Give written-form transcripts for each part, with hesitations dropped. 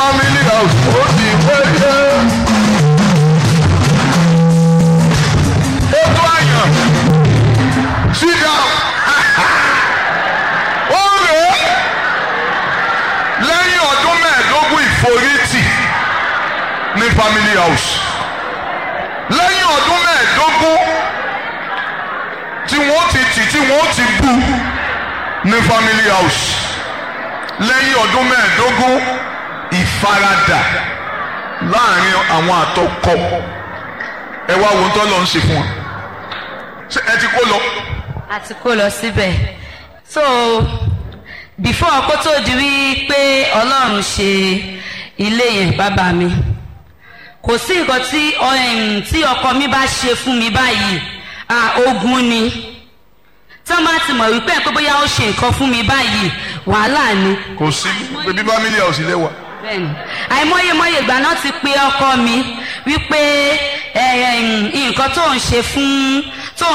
family house ó ti wáyé. Ó tó àyàn sit down. Ó rè é lẹ́yìn ọdún mẹ́ẹ̀ẹ́dógún ìforítì ní family house. Lẹ́yìn ọdún mẹ́ẹ̀ẹ́dógún tí wọ́n ti tì tí wọ́n ti bú ní family house. Lẹ́yìn ọdún mẹ́ẹ̀ẹ́dógún ìfaradà láàrin àwọn àtọkọ. Ẹ wá wo tó lọ ń ṣe fún wọn. Ṣé ẹ ti kó lọ? A ti kó lọ síbẹ̀. So before kó tó di wí pé Ọlọ́run ṣe ilé yẹn bàbá mi, kò sí nǹkan tí ọkọ mi bá ṣe fún mi báyìí ogun ni. Tí wọ́n bá ti mọ̀ wípé pé bóyá ó ṣe nǹkan fún mi báyìí wàhálà ni. Kò sí bébí family house lẹ́wà. Bẹ́ẹ̀ni àìmọye ìgbà náà ti pe ọkọ mi wípé nǹkan tó ń ṣe fún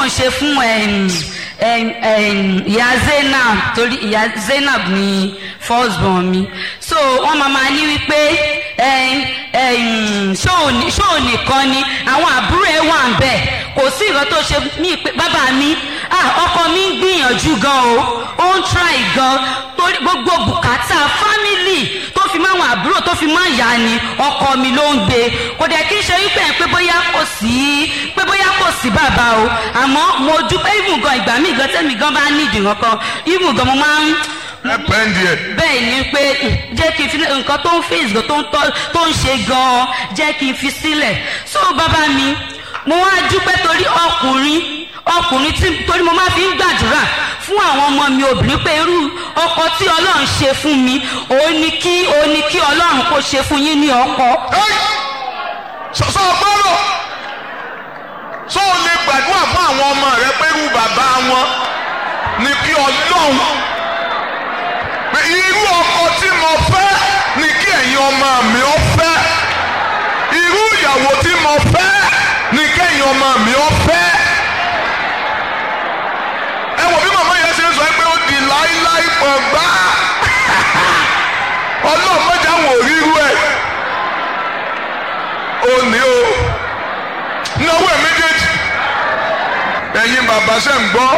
ìyá Zainab, torí ìyá Zainab ni first born mi, so wọ́n máa ní wípé ṣóò nìkan ni àwọn àbúrò ẹ̀ wà ń bẹ̀, kò sí nǹkan tó ṣe mí pé bàbá mi ọkọ mi ń gbìyànjú gan o, ó ń try gan, torí gbogbo bùkátà family tó fi máa wọn àbúrò tó fi máa yá ni ọkọ mi ló ń gbé. Kò dẹ̀ kí n ṣe wípé pé bóyá kò sí bàbá o, àmọ́ mo dúpẹ́ even gan ìgbà míì gan tẹ́mi gan bá nídìí nǹkan even gan mo máa ń bẹ́ẹ̀ ni pé jẹ́ kí n fi nǹkan tó ń face gan tó ń ṣe gan jẹ́ kí n fi sílẹ̀. So bàbá mi mo wá dúpẹ́ torí ọkùnrin torí mo máa fi ń gbàdúrà fún àwọn ọmọ mi obìnrin pé irú ọkọ tí Ọlọ́run ṣe fún mi òun ni kí Ọlọ́run kó ṣe fún yín ní ọkọ. Sọ gbọ́dọ̀ sọ ò lè gbàdúrà fún àwọn ọmọ rẹ pé irú bàbá wọn ni kí Ọlọ́run pé irú ọkọ tí mo fẹ́ ni kí ẹ̀yin ọmọ mi ó fẹ́, irú ìyàwó tí mo fẹ́ ni kí ẹ̀yin ọmọ mi ó fẹ́. Ẹ wò bí màmá yẹn ṣe ń sọ pé ó di láíláí pọ̀ gbá Ọlọ́run mọ́jà wò ríru ẹ̀ ó ní o náwó ẹ̀ méjèèjì. Ẹ̀yin bàbá ṣe ń gbọ́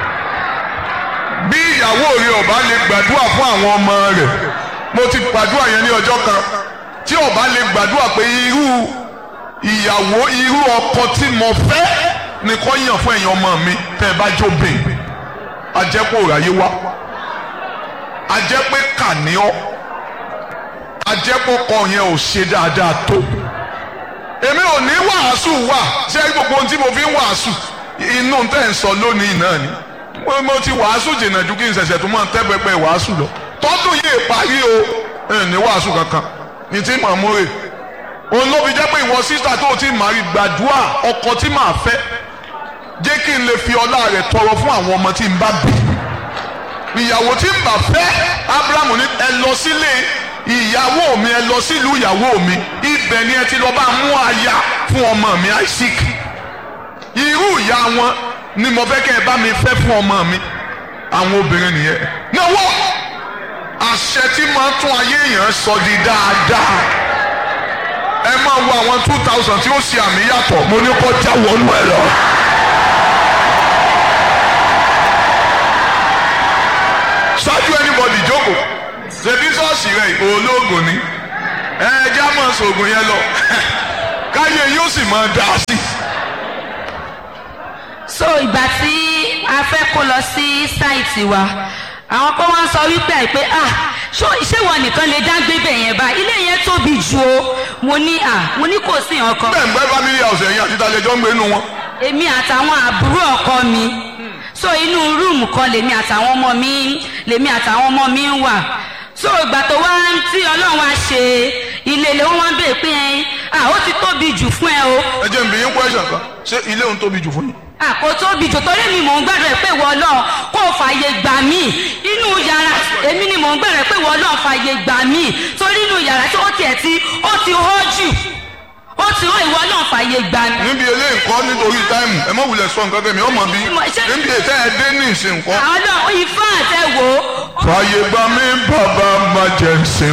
bí ìyàwó rẹ̀ ọba lè gbàdúrà fún àwọn ọmọ rẹ̀. Mo ti gbàdúrà yẹn ní ọjọ́ kan tí ọba lè gbàdúrà pé irú ìyàwó irú ọkọ tí mo fẹ́ ni kò yàn fún ẹ̀yin ọmọ mi tẹ́ ẹ bá jóbìn. Ajẹ́pọ̀ òráyé wá, ajẹ́pẹ́ kàníọ́, ajẹ́pọ̀ kọ yẹn ò ṣe dáadáa tó. Èmi ò ní wàásù wà ṣé gbogbo ohun tí mo fi ń wàásù inú tẹ́ ń sọ lónìí náà ni. Mo ti wàásù jìnnà ju kí n ṣẹ̀ṣẹ̀ tó máa tẹ́ pẹpẹ wàásù lọ. Tọ́dún yìí parí o ní wàásù kankan ní tí màá múre. Òun ló fi jẹ́ pé ìwọ sísà tó ti máa rí gbàdúrà ọkọ tí màá fẹ́. Jẹ́ kí n lè fi ọlá rẹ̀ tọrọ fún àwọn ọmọ tí n bá bí. Ìyàwó tí n bá fẹ́ Ábúráhámù ní ẹ lọ sílé ìyàwó mi, ẹ lọ sílùú ìyàwó mi, ibẹ̀ ni ẹ ti lọ bá mú aya fún ọmọ mi Isaac. Irú ìyá wọn ni mo fẹ́ kẹ́ ẹ bá mi fẹ́ fún ọmọ mi. Àwọn obìnrin nìyẹn. Náwó àṣẹ tí máa tún ayé èèyàn sọ di dáadáa. Ẹ máa wo àwọn 2000 tí ó ṣe àmì yàtọ̀. Mo ní kó já wọnú ẹ lọ. Ṣáájú anybody jókòó ṣebí ṣọ́ọ̀ṣì rẹ̀ olóògùn ni ẹja máa ṣoògùn yẹn lọ káyé yóò sì máa dá sí. So ìgbà tí a fẹ́ kó lọ sí sáìtì wa àwọn kan wá ń sọ wípé àìpé ṣé wọn nìkan lè dá gbé bẹ̀ yẹn bá ilé yẹn tóbi jù o. Mo ní kò sí ọkọ. bẹ́ẹ̀ ń gbẹ́ family house ẹ̀yìn àti ìtàlẹ́jọ́ ń gbé inú wọn. Èmi àtàwọn àbúrò ọkọ mi so inú rúùmù kan lèmi àtàwọn ọmọ mi ń wà. So ìgbà tó wá tí Ọlọ́run wá ṣe ilé ilé wọn wá ń bèèrè pé ó ti tóbi jù fún ẹ o. Ẹ jẹ́ n bi yín question kan, ṣé ilé òun tóbi jù fún yín? Kò tóbi jù torí mi mò ń gbàdúrà pé ìwọ Ọlọ́run kò fààyè gbà mí inú yàrá, èmi ni mò ń gbàdúrà pé ìwọ Ọlọ́run fààyè gbà mí torí inú yàrá tí ó ti hó jù, ó ti hó ìwọ Ọlọ́run fààyè gbà mí. Níbi eléyìí nǹkan nítorí táìmù ẹ má wulẹ̀ sọ nǹkan kẹ́mi ọmọ bí níbi ètò ẹ dé ní ìsìn nǹkan. Ọlọ́run ifá àtẹ̀wò. Fààyè gbà mí bàbá má jẹ́ ń sìn.